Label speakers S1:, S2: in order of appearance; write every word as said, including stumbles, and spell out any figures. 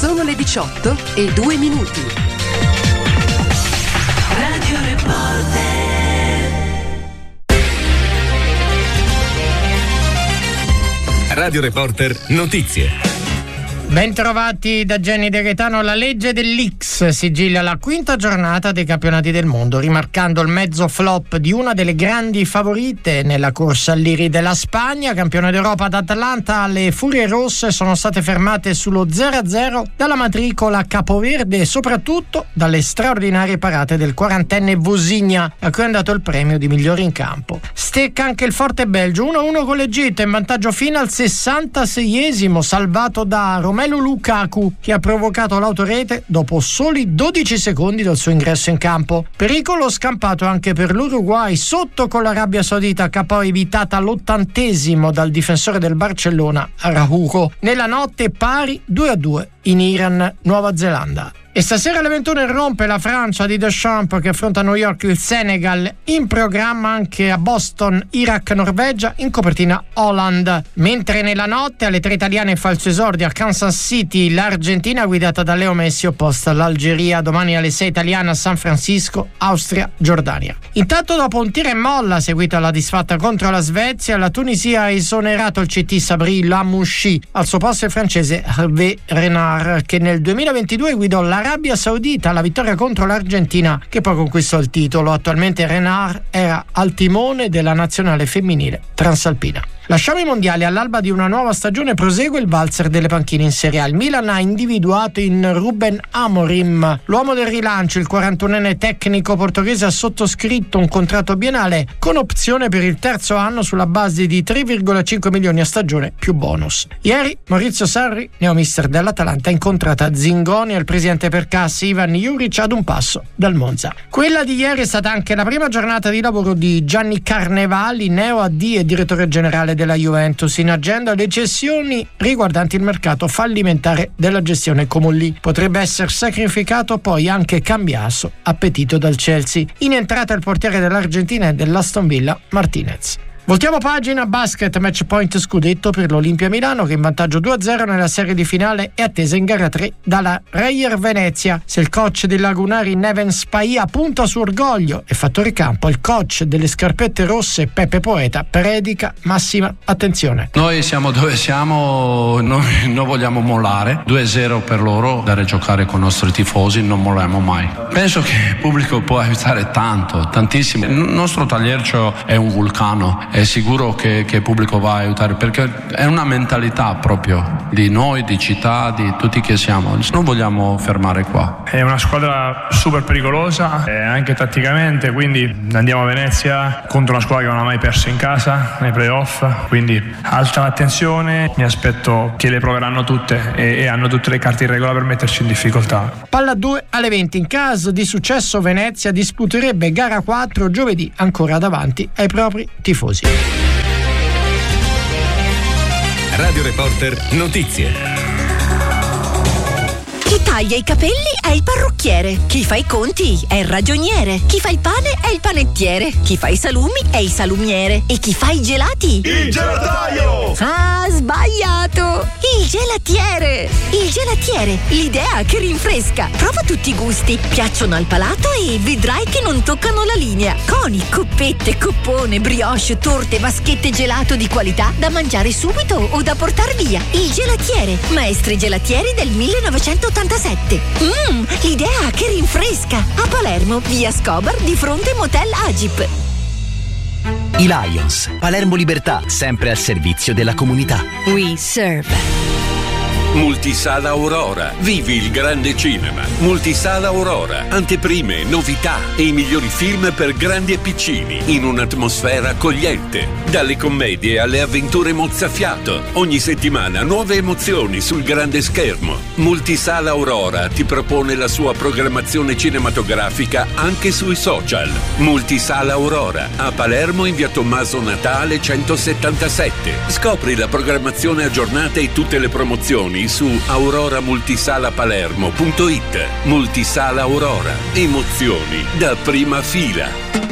S1: Sono le diciotto e due minuti. Radio Reporter.
S2: Radio Reporter Notizie.
S3: Bentrovati da Jenny De Gaetano. La legge dell'X sigilla la quinta giornata dei campionati del mondo, rimarcando il mezzo flop di una delle grandi favorite nella corsa all'Iri della Spagna. Campione d'Europa ad Atlanta, le Furie Rosse sono state fermate sullo zero a zero dalla matricola capoverde e soprattutto dalle straordinarie parate del quarantenne Vosigna, a cui è andato il premio di migliore in campo. Stecca anche il forte Belgio, uno a uno con l'Egitto, in vantaggio fino al sessantaseiesimo, salvato da Romelu Lukaku, che ha provocato l'autorete dopo soli dodici secondi dal suo ingresso in campo. Pericolo scampato anche per l'Uruguay, sotto con l'Arabia Saudita, che ha poi evitata all'ottantesimo dal difensore del Barcellona, Araujo. Nella notte pari due a due in Iran, Nuova Zelanda. E stasera alle ventuno irrompe la Francia di Deschamps, che affronta a New York il Senegal. In programma anche a Boston Iraq Norvegia, in copertina Holland. Mentre nella notte alle tre italiane in falso esordio a Kansas City l'Argentina guidata da Leo Messi opposta all'Algeria. Domani alle sei italiane a San Francisco, Austria, Giordania. Intanto, dopo un tiro e molla seguito alla disfatta contro la Svezia, la Tunisia ha esonerato il C T Sabri Lamouchi. Al suo posto il francese Hervé Renard, che nel duemilaventidue guidò la Arabia Saudita alla vittoria contro l'Argentina, che poi conquistò il titolo. Attualmente Renard era al timone della nazionale femminile transalpina. Lasciamo i mondiali. All'alba di una nuova stagione prosegue il valzer delle panchine in Serie A. Il Milan ha individuato in Ruben Amorim l'uomo del rilancio. Il quarantunenne tecnico portoghese ha sottoscritto un contratto biennale con opzione per il terzo anno sulla base di tre virgola cinque milioni a stagione più bonus. Ieri Maurizio Sarri, neomister dell'Atalanta, ha incontrato Zingoni e il presidente per cassa Ivan Juric ad un passo dal Monza. Quella di ieri è stata anche la prima giornata di lavoro di Gianni Carnevali, neo A D e direttore generale della Juventus. In agenda le cessioni riguardanti il mercato fallimentare della gestione Comolli. Potrebbe essere sacrificato poi anche Cambiaso, appetito dal Chelsea. In entrata il portiere dell'Argentina e dell'Aston Villa, Martinez. Voltiamo pagina. Basket, match point scudetto per l'Olimpia Milano, che in vantaggio due a zero nella serie di finale è attesa in gara tre dalla Reyer Venezia. Se il coach dei lagunari Neven Spaia punta su orgoglio e fattore campo, il coach delle scarpette rosse Peppe Poeta predica massima attenzione.
S4: Noi siamo dove siamo, noi non vogliamo mollare. due a zero per loro, dare a giocare con i nostri tifosi, non molliamo mai. Penso che il pubblico può aiutare tanto, tantissimo. Il nostro tagliercio è un vulcano. È sicuro che, che il pubblico va a aiutare, perché è una mentalità proprio di noi, di città, di tutti che siamo. Non vogliamo fermare qua.
S5: È una squadra super pericolosa, eh, anche tatticamente, quindi andiamo a Venezia contro una squadra che non ha mai perso in casa nei playoff, quindi alta attenzione. Mi aspetto che le proveranno tutte e, e hanno tutte le carte in regola per metterci in difficoltà.
S3: Palla due alle venti. In caso di successo Venezia disputerebbe gara quattro giovedì, ancora davanti ai propri tifosi.
S2: Radio Reporter Notizie.
S6: Chi taglia i capelli è il parrucchiere, chi fa i conti è il ragioniere, chi fa il pane è il panettiere, chi fa i salumi è il salumiere e chi fa i gelati?
S7: Il gelataio!
S6: Ah, sbagliato! Il gelatiere! Il gelatiere, l'idea che rinfresca. Prova tutti i gusti, piacciono al palato e vedrai che non toccano la linea. Coni, coppette, coppone, brioche, torte, vaschette gelato di qualità da mangiare subito o da portar via. Il gelatiere, maestri gelatieri del millenovecentottantasette. Mmm, l'idea che rinfresca. A Palermo, via Scobar, di fronte Motel Agip.
S8: I Lions, Palermo Libertà, sempre al servizio della comunità.
S6: We serve.
S9: Multisala Aurora, vivi il grande cinema. Multisala Aurora, anteprime, novità e i migliori film per grandi e piccini in un'atmosfera accogliente. Dalle commedie alle avventure mozzafiato, ogni settimana nuove emozioni sul grande schermo. Multisala Aurora ti propone la sua programmazione cinematografica anche sui social. Multisala Aurora, a Palermo in via Tommaso Natale centosettantasette. Scopri la programmazione aggiornata e tutte le promozioni su aurora multisala palermo punto it. Multisala Aurora, emozioni da prima fila.